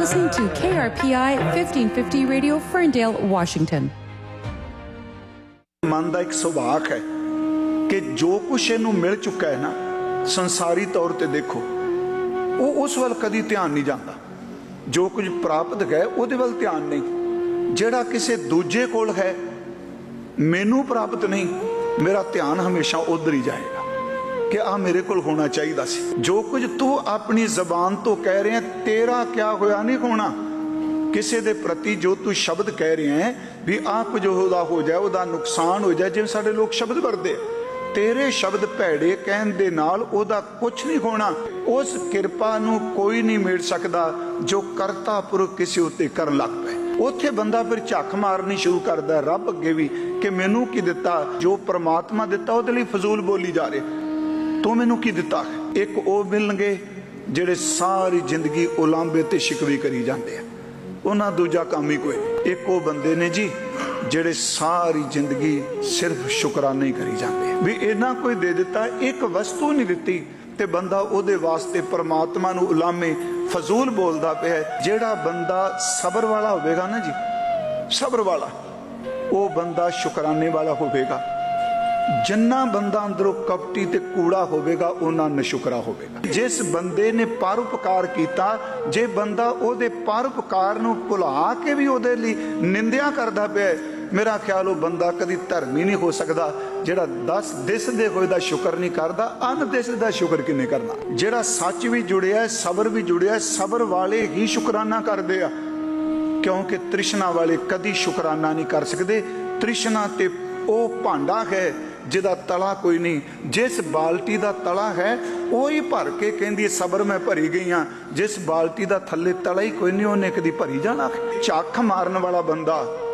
listening to KRPI 1550 Radio, Ferndale, Washington. मन का एक सुभाग है कि जो कुछ इनू मिल चुका है ना संसारी तौर पर देखो वो उस वाल कदी ध्यान नहीं जाता। जो कुछ प्राप्त है उहदे वाल ध्यान नहीं। जिहड़ा किसी दूजे कोल है मैनू प्राप्त नहीं, मेरा ध्यान हमेशा उधर ही जाएगा कि आ मेरे कोल होना चाहिए सी। जो कुछ तू अपनी जबान तो कह रहे हैं तेरा क्या होया नहीं होना। किसी दे प्रति जो तू शब्द कह रहे हैं भी आप जो हो जाए उदा नुकसान हो जाए, जिवें साडे लोग शब्द वरते तेरे शब्द भैड़े कहण दे नाल ओदा कुछ नहीं होना। उस किरपा नू कोई नहीं मेड़ सकदा जो करता पुरख किसी उत्ते करन लग पे। उत्थे बंदा फिर झक मारनी शुरू करदा रब अगे भी कि मैनू की दिता, जो परमात्मा दिता उहदे लई फजूल बोली जा रहे। तू मैनू की दिता। एक वो मिलणगे जिहड़े सारी जिंदगी उलांबे ते शिकवे करी जांदे आ, उन्हां दूजा काम ही कोई। एक वो बंदे ने जी जिहड़े सारी जिंदगी सिर्फ शुकराने ही करी जांदे भी इन्ना कोई दे दिता, एक वस्तु नहीं दिती ते बंदा उहदे वास्ते परमात्मा नू उलामे फजूल बोलदा पिया। जिहड़ा बंदा सबर वाला होवेगा ना जी, सबर वाला, वो बंदा शुकराने वाला होवेगा। जिन्ना बंदा अंदरों कपटी ते कूड़ा होवेगा उन्ना नशुकरा होवेगा। जिस बंदे ने परोपकार कीता, जे बंदा ओदे परोपकार नू भुला के भी ओदे लई निंदिया करदा पिया, मेरा ख्याल वो बंदा कदी धर्मी नहीं हो सकदा। जिहड़ा 10 दिस दे होए दा शुक्र नहीं करदा, अन दिस दा शुक्र किने करना। जिहड़ा सच भी जुड़िया सबर भी जुड़िया, सबर वाले ही शुकराना करदे आ, क्योंकि तृष्णा वाले कदी शुकराना नहीं कर सकते। तृष्णा ते ओ भांडा है जिदा तला कोई नहीं। जिस बाल्टी दा तला है वो ही भर के कहंदी सबर मैं भरी गई हाँ। जिस बाल्टी दा थले तला ही कोई नहीं उन्हें कदी भरी जाना। झक मारन वाला बंदा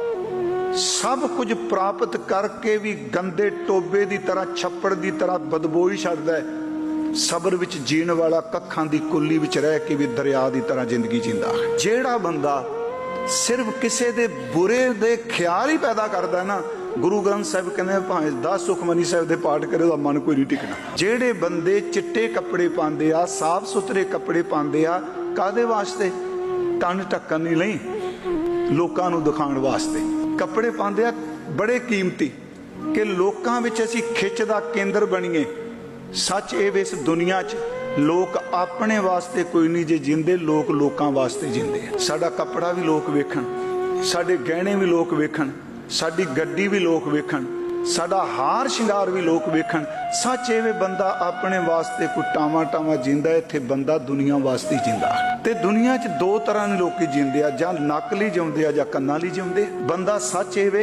सब कुछ प्राप्त करके भी गंदे टोबे की तरह छप्पड़ की तरह बदबू ही छड्डदा है। सबर विच जीण वाला कखां दी कुल्ली विच रह के भी दरिया की तरह जिंदगी जींदा है। जिहड़ा बंदा सिर्फ किसी दे बुरे दे ख्याल ही पैदा करदा ना, गुरु ग्रंथ साहिब कहते भावें 10 सुखमनी साहिब दे पाठ करे तो मन कोई नहीं टिकना। जेड़े बंदे चिट्टे कपड़े पाते आ, साफ सुथरे कपड़े पाते आ, कादे वास्ते? तन ढक्कन नहीं नहीं, लोकां नूं दिखाउण वास्ते कपड़े पाते आ बड़े कीमती कि लोकां विच असीं खिच दा केंद्र बणीए। सच ये इस दुनिया च लोग अपने वास्ते कोई नहीं जे जिंदे, लोग लोकां वास्ते जिंदे। साडा कपड़ा भी लोग वेखण, साडे गहने भी लोग वेखण, साडी गड्डी भी लोग वेखण, साडा हार शिंगार भी लोग वेखण। सच एवे बंदा अपने वास्ते कोई टावा टावा जींदा, इत्थे बंदा दुनिया वास्ते जींदा। ते दुनिया च दो तरह के लोग जींदे आ, जां नक लई जिउंदे आ जां कन्नां लई जिउंदे। बंदा सच एवे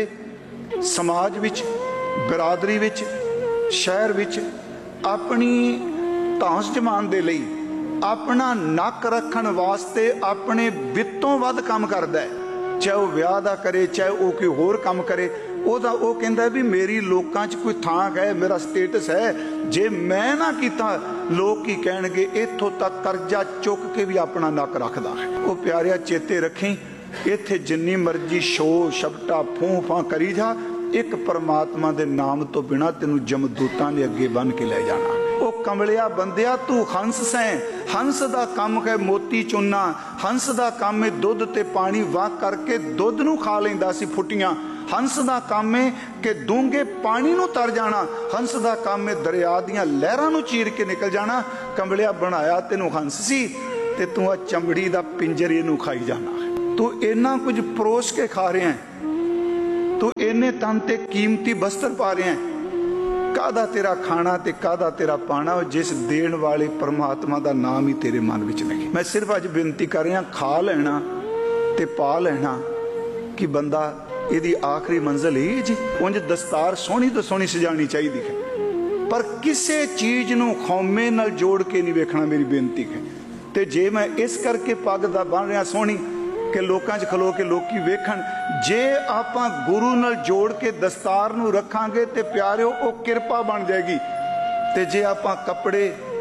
समाज विच, बिरादरी विच, शहर विच अपनी धांस जमान दे लई अपना नक रखण वास्ते अपने वित्तों वध काम करदा है। चाहे वह विआह दा करे, चाहे वह कोई होर काम करे, ओदा वो कहंदा भी मेरी लोकां च कोई थां है, मेरा स्टेटस है। जे मैं ना कीता लोग की कहणगे। इत्थों तक कर्जा चुक के भी अपना नक रखदा है। वो प्यारिया चेते रखी, इत्थे जिन्नी मर्जी शो शपटा फूं फां करी जा, एक परमात्मा दे नाम तो बिना तेनू जमदूतां ने अगे बन के ले जाना। ओ कमलिया बंदिया तू हंस सैं, हंस दा काम है मोती चुनना, हंस दा काम है दुध ते पानी वाह करके दुध नू खा लैंदा सी फुटियां। हंस दा काम है कि डूंगे पानी नू तर जाना, हंस दा काम है दरिया दियां लहरां नू चीर के निकल जाना। कमलिया बनाया तेनू हंस सी ते तू आ चमड़ी दा पिंजर नू खाई जाना। तू इन्ना कुछ परोस के खा रहे हैं, तू इन्ने तन ते कीमती बस्तर पा रहे हैं। कादा तेरा खाना ते कादा तेरा पाना, जिस देण वाले परमात्मा दा नाम ही तेरे मन विच नहीं। मैं सिर्फ अज बेनती कर रहा, खा लेना ते पा लेना कि बंदा इहदी आखिरी मंजिल ही जी। उंज दस्तार सोहनी तो सोहनी सजानी चाहिए है, पर किसी चीज नू खौमे नाल जोड़ के नहीं वेखना, मेरी बेनती है। ते जे मैं इस करके पग दा बन रहा सोहनी कि लोकां च खलो के लोकी वेखण, जे आपां गुरु नाल जोड़ के दस्तार नू रखांगे ते प्यारिओ ओ किरपा बन जाएगी। ते जे आपां कपड़े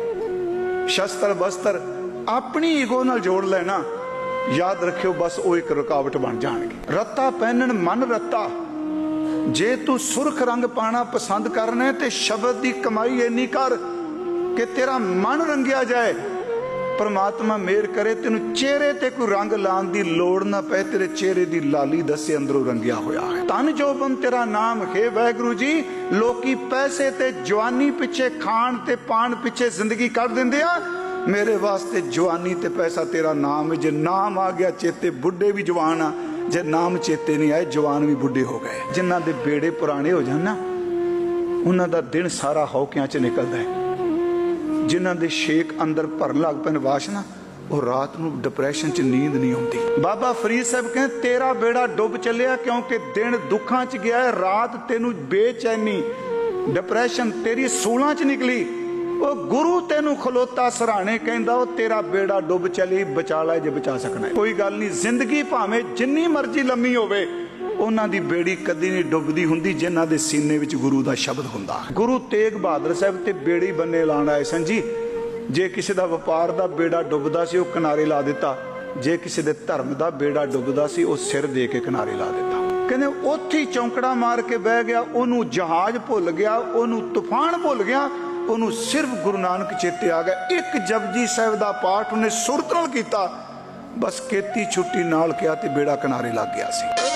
शस्त्र वस्त्र अपनी ईगो नाल जोड़ लेना, याद रखियो बस वो एक रुकावट बन जाएगी। रत्ता पहनन मन रत्ता, जे तू सुरख रंग पाना पसंद करना है ते शब्द की कमाई इन्नी कर कि तेरा मन रंगिया जाए। परमात्मा मेहर करे तेन चेहरे ते कोई रंग लाने की लोड़ ना पए, तेरे चेहरे की लाली दसे अंदरों रंगिया होया है। धन जोबन तेरा नाम है वाहिगुरू जी। लोकी पैसे ते जवानी पिछे, खाण ते पान पिछे जिंदगी कर देंदे आ। मेरे वास्ते जवानी ते पैसा तेरा नाम है। जे नाम आ गया चेते, बुढ़े भी जवान आ। जे नाम चेते नहीं आए, जवान भी बुढ़े हो गए। जिन्हां दे बेड़े पुराने हो जान ना, उन्हां दा दिन सारा हौकियां च निकलदा है। जिन्हां दे शेक अंदर भरन लग पैन वाशना, वो रात नूं डिप्रैशन च नींद नहीं आउंदी। बाबा फरीद साहब कहते तेरा बेड़ा डुब चलिया, क्योंकि दिन दुखां च गया है, रात तेनू बेचैनी डिप्रैशन तेरी सूलां च निकली। वो गुरु तेनू खलोता सराहने कहंदा वो तेरा बेड़ा डुब चली, बचा लै जे बचा सकना है। कोई गल नहीं, जिंदगी भावें जिन्नी मर्जी लम्मी होवे, उन्हां दी बेड़ी कदी नहीं डुबदी हुंदी जिन्हां दे सीने विच गुरु दा शब्द हुंदा। गुरु तेग बहादुर साहब ते बेड़ी बन्ने लाण आए सन जी। जे किसी दा व्यापार दा बेड़ा डुबदा सी, वो किनारे ला दिता। जे किसी दे धर्म दा बेड़ा डुबदा सी, वो सिर दे के किनारे ला दिता। कहंदे उत्थे ही चौंकड़ा मार के बह गया, ओनू जहाज भुल गया, ओनू तूफान भुल गया, ओनू सिर्फ गुरु नानक चेते आ गया। एक जपजी साहब दा पाठ उन्हें सुरत नाल कीता, बस केती छुट्टी नाल किया ते बेड़ा किनारे लग गया सी।